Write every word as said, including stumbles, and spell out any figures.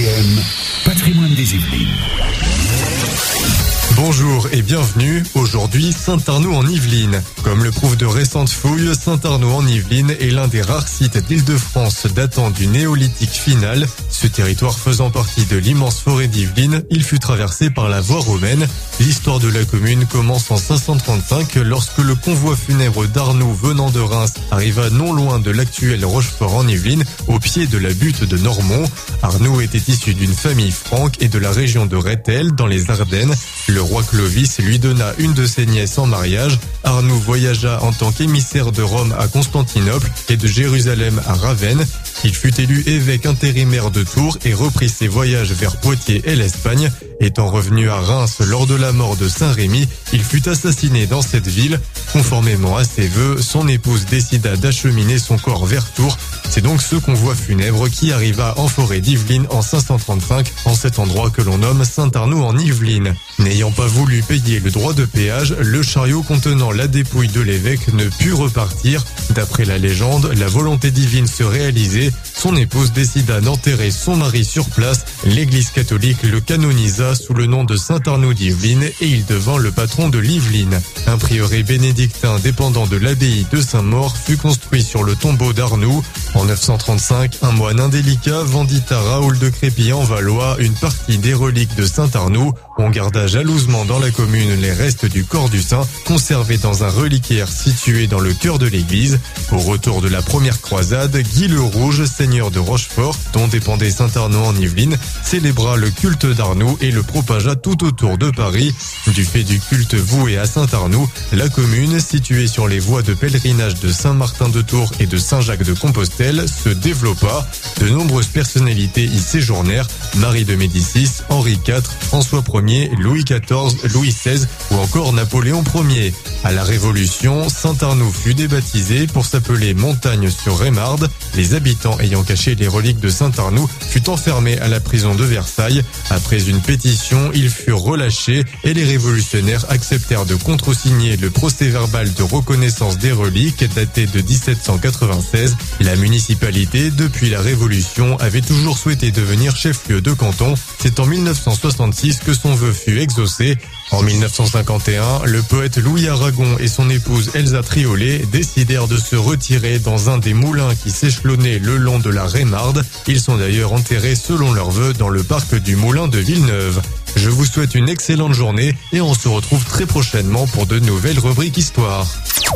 M, Patrimoine des Yvelines. Bonjour et bienvenue, aujourd'hui Saint-Arnoult en Yvelines. Comme le prouvent de récentes fouilles, Saint-Arnoult en Yvelines est l'un des rares sites d'Île-de-France datant du néolithique final. Ce territoire faisant partie de l'immense forêt d'Yvelines, il fut traversé par la voie romaine. L'histoire de la commune commence en cinq cent trente-cinq lorsque le convoi funèbre d'Arnoux venant de Reims arriva non loin de l'actuel Rochefort en Yvelines, au pied de la butte de Normont. Arnoux était issu d'une famille franque et de la région de Rethel dans les Ardennes. Le roi Clovis lui donna une de ses nièces en mariage. Arnoux voyagea en tant qu'émissaire de Rome à Constantinople et de Jérusalem à Ravenne. Il fut élu évêque intérimaire de Tours et reprit ses voyages vers Poitiers et l'Espagne. Étant revenu à Reims lors de la mort de Saint-Rémy, il fut assassiné dans cette ville. Conformément à ses vœux, son épouse décida d'acheminer son corps vers Tours. C'est donc ce convoi funèbre qui arriva en forêt d'Yvelines en cinq cent trente-cinq, en cet endroit que l'on nomme Saint-Arnoult en Yvelines. N'ayant pas voulu payer le droit de péage, le chariot contenant la dépouille de l'évêque ne put repartir. D'après la légende, la volonté divine se réalisait. Son épouse décida d'enterrer son mari sur place. L'église catholique le canonisa sous le nom de Saint-Arnoult d'Yvelines et il devint le patron de l'Yveline. Un prieuré bénédictin dépendant de l'abbaye de Saint-Maur fut construit sur le tombeau d'Arnoux. En neuf cent trente-cinq, un moine indélicat vendit à Raoul de Crépy en Valois une partie des reliques de Saint-Arnoult. On garda jalousement dans la commune les restes du corps du saint, conservés dans un reliquaire situé dans le cœur de l'église. Au retour de la première croisade, Guy le Rouge, seigneur de Rochefort, dont dépendait Saint-Arnoult en Yvelines, célébra le culte d'Arnoux et le propagea tout autour de Paris. Du fait du culte voué à Saint-Arnoult, la commune, située sur les voies de pèlerinage de Saint-Martin-de-Tours et de Saint-Jacques-de-Compostelle, se développa. De nombreuses personnalités y séjournèrent, Marie de Médicis, Henri quatre, François Ier, Louis quatorze, Louis seize ou encore Napoléon Ier. À la Révolution, Saint-Arnoult fut débaptisé pour s'appeler Montagne-sur-Rémarde. Les habitants ayant caché les reliques de Saint-Arnoult furent enfermés à la prison de Versailles. Après une pétition, ils furent relâchés et les révolutionnaires acceptèrent de contresigner le procès-verbal de reconnaissance des reliques daté de dix-sept cent quatre-vingt-seize. La municipalité, depuis la Révolution, avait toujours souhaité devenir chef-lieu de canton. C'est en mille neuf cent soixante-six que son vœu fut exaucé. En mille neuf cent cinquante et un, le poète Louis Aragon et son épouse Elsa Triolet décidèrent de se retirer dans un des moulins qui s'échelonnaient le long de la Rémarde. Ils sont d'ailleurs enterrés selon leurs vœux dans le parc du Moulin de Villeneuve. Je vous souhaite une excellente journée et on se retrouve très prochainement pour de nouvelles rubriques histoire.